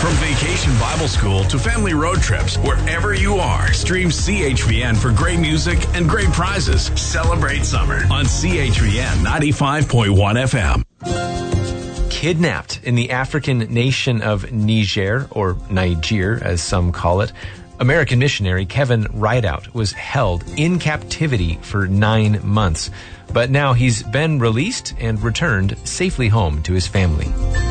From Vacation Bible School to family road trips, wherever you are, stream CHVN for great music and great prizes. Celebrate summer on CHVN 95.1 FM. Kidnapped in the African nation of Niger, or Niger as some call it, American missionary Kevin Rideout was held in captivity for 9 months. But now he's been released and returned safely home to his family.